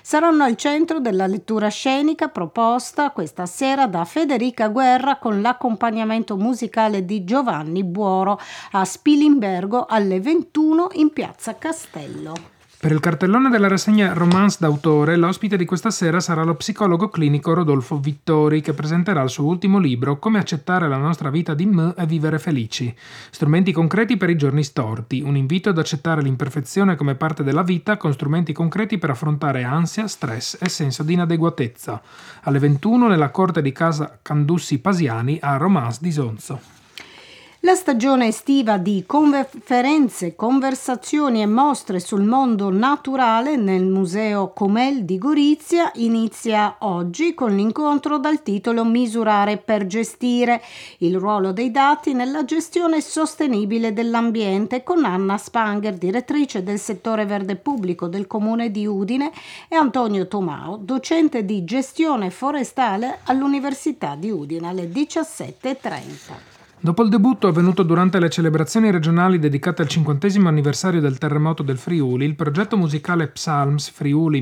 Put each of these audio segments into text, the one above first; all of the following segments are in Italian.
saranno al centro della lettura scenica proposta questa sera da Federica Guerra con l'accompagnamento musicale di Giovanni Buoro a Spilimbergo alle 21 in Piazza Castello. Per il cartellone della rassegna Romance d'autore, l'ospite di questa sera sarà lo psicologo clinico Rodolfo Vittori, che presenterà il suo ultimo libro Come accettare la nostra vita di me e vivere felici. Strumenti concreti per i giorni storti, un invito ad accettare l'imperfezione come parte della vita con strumenti concreti per affrontare ansia, stress e senso di inadeguatezza. Alle 21 nella corte di casa Candussi Pasiani a Romance di Sonzo. La stagione estiva di conferenze, conversazioni e mostre sul mondo naturale nel Museo Comel di Gorizia inizia oggi con l'incontro dal titolo Misurare per gestire, il ruolo dei dati nella gestione sostenibile dell'ambiente, con Anna Spanger, direttrice del settore verde pubblico del Comune di Udine, e Antonio Tomao, docente di gestione forestale all'Università di Udine alle 17:30. Dopo il debutto avvenuto durante le celebrazioni regionali dedicate al 50° anniversario del terremoto del Friuli, il progetto musicale Psalms Friuli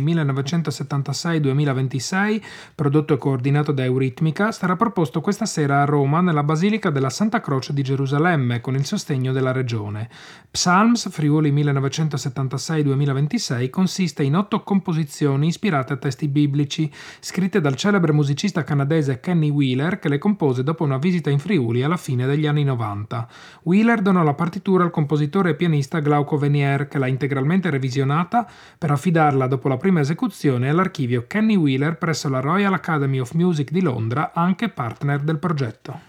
1976-2026, prodotto e coordinato da Euritmica, sarà proposto questa sera a Roma nella Basilica della Santa Croce di Gerusalemme con il sostegno della regione. Psalms Friuli 1976-2026 consiste in 8 composizioni ispirate a testi biblici, scritte dal celebre musicista canadese Kenny Wheeler, che le compose dopo una visita in Friuli alla fine degli anni 90. Wheeler donò la partitura al compositore e pianista Glauco Venier, che l'ha integralmente revisionata per affidarla dopo la prima esecuzione all'archivio Kenny Wheeler presso la Royal Academy of Music di Londra, anche partner del progetto.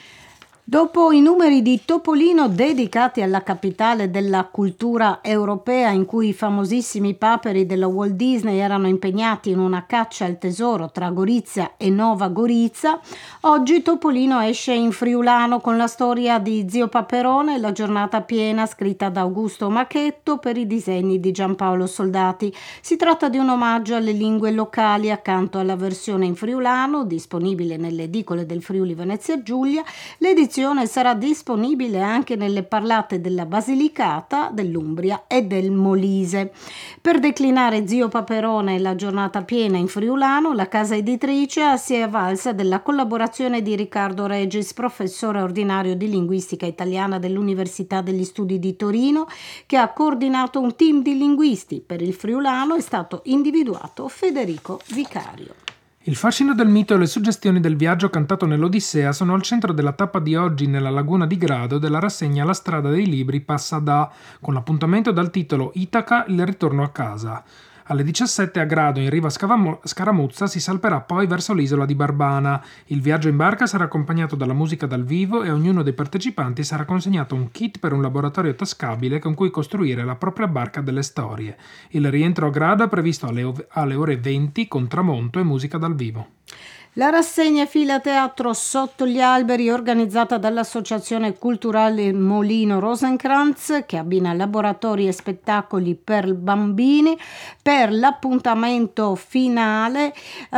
Dopo i numeri di Topolino dedicati alla capitale della cultura europea, in cui i famosissimi paperi della Walt Disney erano impegnati in una caccia al tesoro tra Gorizia e Nova Gorizia, oggi Topolino esce in friulano con la storia di Zio Paperone e la giornata piena scritta da Augusto Machetto per i disegni di Giampaolo Soldati. Si tratta di un omaggio alle lingue locali accanto alla versione in friulano, disponibile nelle edicole del Friuli Venezia Giulia. L'edizione sarà disponibile anche nelle parlate della Basilicata, dell'Umbria e del Molise. Per declinare Zio Paperone e la giornata piena in friulano, la casa editrice si è avvalsa della collaborazione di Riccardo Regis, professore ordinario di linguistica italiana dell'Università degli Studi di Torino, che ha coordinato un team di linguisti. Per il friulano è stato individuato Federico Vicario. Il fascino del mito e le suggestioni del viaggio cantato nell'Odissea sono al centro della tappa di oggi nella Laguna di Grado della rassegna La strada dei libri passa da, con l'appuntamento dal titolo Itaca, il ritorno a casa. Alle 17 a Grado, in riva Scaramuzza, si salperà poi verso l'isola di Barbana. Il viaggio in barca sarà accompagnato dalla musica dal vivo e a ognuno dei partecipanti sarà consegnato un kit per un laboratorio tascabile con cui costruire la propria barca delle storie. Il rientro a Grado è previsto alle ore 20 con tramonto e musica dal vivo. La rassegna Fila Teatro Sotto gli alberi, organizzata dall'Associazione Culturale Molino Rosencrantz, che abbina laboratori e spettacoli per bambini, per l'appuntamento finale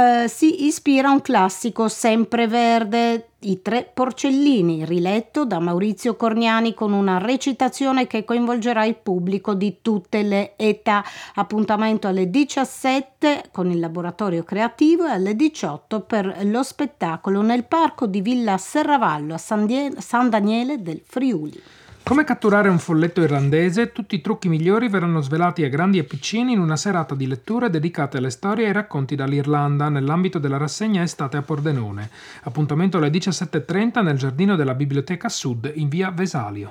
si ispira a un classico sempreverde, I Tre Porcellini, riletto da Maurizio Corniani con una recitazione che coinvolgerà il pubblico di tutte le età. Appuntamento alle 17 con il laboratorio creativo e alle 18 per lo spettacolo nel parco di Villa Serravallo a San Daniele del Friuli. Come catturare un folletto irlandese? Tutti i trucchi migliori verranno svelati a grandi e piccini in una serata di letture dedicate alle storie e ai racconti dall'Irlanda nell'ambito della rassegna Estate a Pordenone. Appuntamento alle 17:30 nel giardino della Biblioteca Sud in via Vesalio.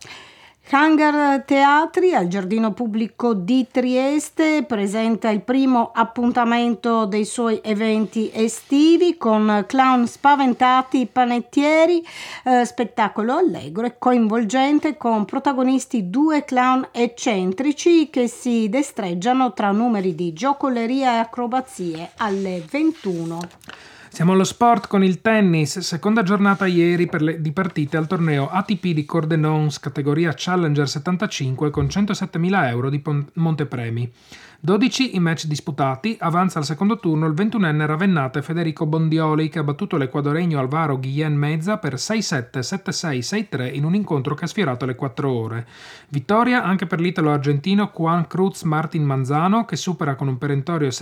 Hangar Teatri al Giardino Pubblico di Trieste presenta il primo appuntamento dei suoi eventi estivi con clown spaventati panettieri, spettacolo allegro e coinvolgente con protagonisti 2 clown eccentrici che si destreggiano tra numeri di giocoleria e acrobazie alle 21. Siamo allo sport con il tennis, seconda giornata ieri di partite al torneo ATP di Cordenons, categoria Challenger 75 con 107.000 euro di montepremi. 12 i match disputati, avanza al secondo turno il 21enne ravennate Federico Bondioli che ha battuto l'equadoregno Alvaro Guillén Meza per 6-7, 7-6, 6-3 in un incontro che ha sfiorato le 4 ore. Vittoria anche per l'italo-argentino Juan Cruz Martin Manzano che supera con un perentorio